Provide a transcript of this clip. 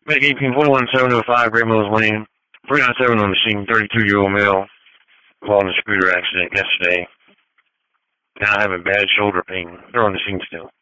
Medic 18-41705, Great Mills Lane. 397 on the scene, 32-year-old male. Involved in a scooter accident yesterday. Now having bad shoulder pain. They're on the scene still.